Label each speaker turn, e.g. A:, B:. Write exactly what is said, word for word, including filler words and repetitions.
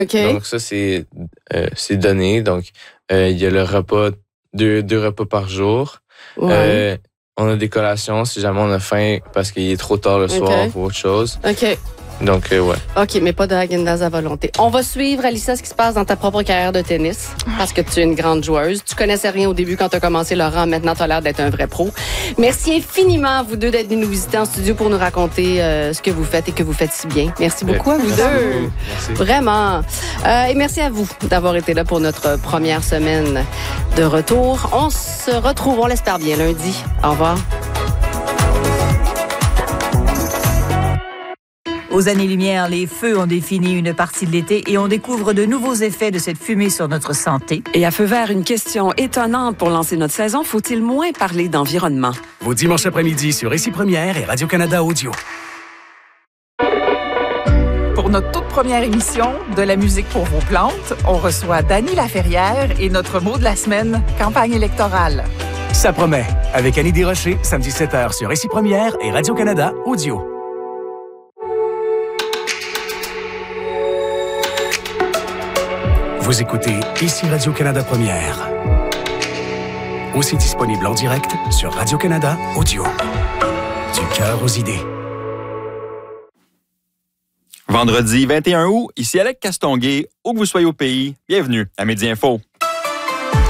A: Okay.
B: Donc ça, c'est, euh, c'est donné. Donc, euh, il y a le repas, deux, deux repas par jour.
A: Ouais.
B: Euh, on a des collations si jamais on a faim parce qu'il est trop tard le soir
A: okay.
B: ou autre chose.
A: OK.
B: Donc, euh, ouais.
A: OK, mais pas de Häagen-Dazs à volonté. On va suivre, Alyssa, ce qui se passe dans ta propre carrière de tennis, parce que tu es une grande joueuse. Tu connaissais rien au début quand tu as commencé, Laurent. Maintenant, tu as l'air d'être un vrai pro. Merci infiniment, à vous deux, d'être venus nous visiter en studio pour nous raconter euh, ce que vous faites et que vous faites si bien. Merci beaucoup à vous
B: merci
A: deux.
B: Beaucoup. Merci.
A: Vraiment. Euh, et merci à vous d'avoir été là pour notre première semaine de retour. On se retrouve, on l'espère bien, lundi. Au revoir.
C: Aux années-lumière, les feux ont défini une partie de l'été et on découvre de nouveaux effets de cette fumée sur notre santé.
D: Et à feu vert, une question étonnante pour lancer notre saison. Faut-il moins parler d'environnement?
E: Vos dimanches après-midi sur Ici Première et Radio-Canada Audio.
F: Pour notre toute première émission de la musique pour vos plantes, on reçoit Dany Laferrière et notre mot de la semaine, campagne électorale.
E: Ça promet, avec Annie Desrochers, samedi sept heures sur Ici Première et Radio-Canada Audio. Vous écoutez Ici Radio-Canada Première. Aussi disponible en direct sur Radio-Canada Audio. Du cœur aux idées.
G: Vendredi vingt et un août, ici Alec Castonguay, où que vous soyez au pays, bienvenue à Midi Info.